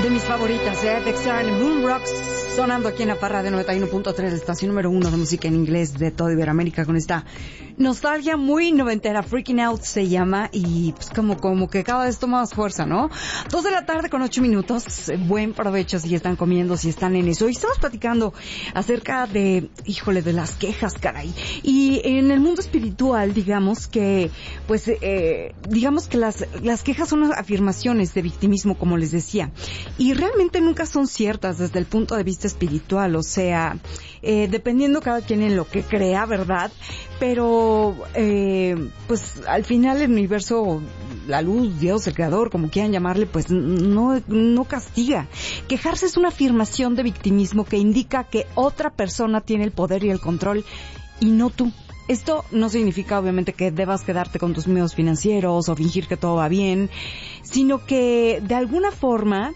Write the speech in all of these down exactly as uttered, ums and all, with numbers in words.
De mis favoritas, ¿eh? Dexter and Moon Rocks, sonando aquí en la Parra de noventa y uno punto tres, la estación número uno de música en inglés de toda Iberoamérica, con esta nostalgia muy noventera. Freaking Out se llama, y pues como, como que cada vez toma más fuerza, ¿no? Dos de la tarde con ocho minutos, buen provecho si están comiendo, si están en eso. Y estamos platicando acerca de, híjole, de las quejas, caray. Y en el mundo espiritual, digamos que, pues, eh, digamos que las, las quejas son afirmaciones de victimismo, como les decía. Y realmente nunca son ciertas desde el punto de vista espiritual, o sea, eh, dependiendo cada quien en lo que crea, ¿verdad? Pero, eh, pues al final el universo, la luz, Dios, el creador, como quieran llamarle, pues no, no castiga. Quejarse es una afirmación de victimismo que indica que otra persona tiene el poder y el control y no tú. Esto no significa, obviamente, que debas quedarte con tus miedos financieros o fingir que todo va bien, sino que, de alguna forma,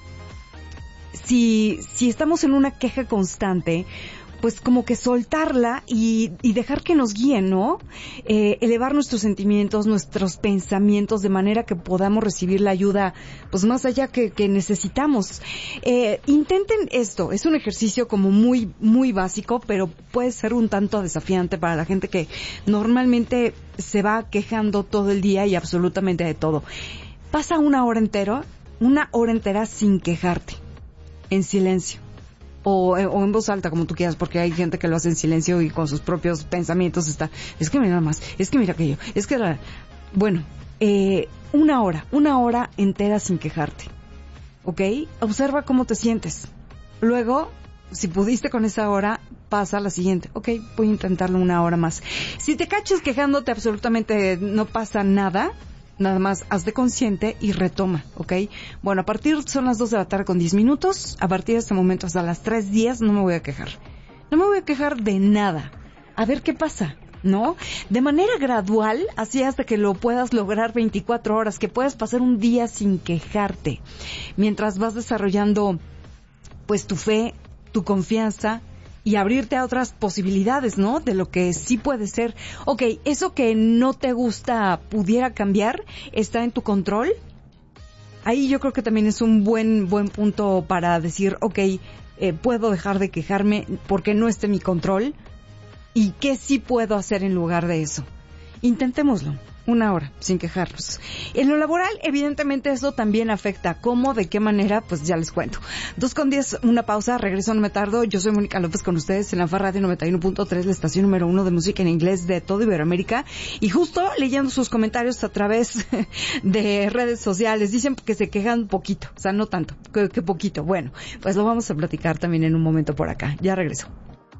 si, si estamos en una queja constante, pues como que soltarla y, y dejar que nos guíen, ¿no? Eh, elevar nuestros sentimientos, nuestros pensamientos, de manera que podamos recibir la ayuda, pues más allá que, que necesitamos. Eh, intenten esto, es un ejercicio como muy, muy básico, pero puede ser un tanto desafiante para la gente que normalmente se va quejando todo el día y absolutamente de todo. Pasa una hora entera, una hora entera sin quejarte, en silencio. O, o en voz alta, como tú quieras, porque hay gente que lo hace en silencio y con sus propios pensamientos está, es que mira nada más, es que mira aquello, es que la... Bueno, eh, una hora, una hora entera sin quejarte, ¿ok? Observa cómo te sientes. Luego, si pudiste con esa hora, pasa a la siguiente. Ok, voy a intentarlo una hora más. Si te cachas quejándote, absolutamente no pasa nada. Nada más, hazte consciente y retoma, ¿ok? Bueno, a partir, son las dos de la tarde con diez minutos. A partir de este momento hasta las tres días no me voy a quejar. No me voy a quejar de nada. A ver qué pasa, ¿no? De manera gradual, así hasta que lo puedas lograr veinticuatro horas, que puedas pasar un día sin quejarte. Mientras vas desarrollando, pues, tu fe, tu confianza, y abrirte a otras posibilidades, ¿no? De lo que sí puede ser. Ok, eso que no te gusta pudiera cambiar, ¿está en tu control? Ahí yo creo que también es un buen buen punto para decir, ok, eh, puedo dejar de quejarme porque no esté en mi control. ¿Y qué sí puedo hacer en lugar de eso? Intentémoslo. Una hora, sin quejarnos. En lo laboral, evidentemente, eso también afecta. ¿Cómo? ¿De qué manera? Pues ya les cuento. Dos con diez, una pausa, regreso, no me tardo. Yo soy Mónica López con ustedes en la F A Radio noventa y uno punto tres, la estación número uno de música en inglés de toda Iberoamérica. Y justo leyendo sus comentarios a través de redes sociales, dicen que se quejan un poquito. O sea, no tanto, que, que poquito. Bueno, pues lo vamos a platicar también en un momento por acá. Ya regreso.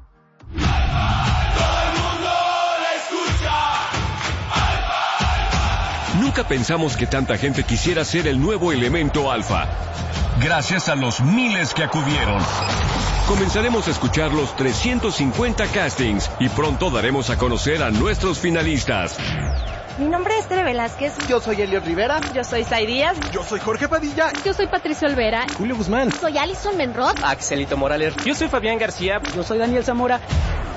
Nunca pensamos que tanta gente quisiera ser el nuevo elemento alfa. Gracias a los miles que acudieron. Comenzaremos a escuchar los trescientos cincuenta castings y pronto daremos a conocer a nuestros finalistas. Mi nombre es Tere Velázquez. Yo soy Eliot Rivera. Yo soy Sai Díaz. Yo soy Jorge Padilla. Yo soy Patricio Olvera. Julio Guzmán. Soy Alison Menrod. Axelito Morales. Yo soy Fabián García. Yo soy Daniel Zamora.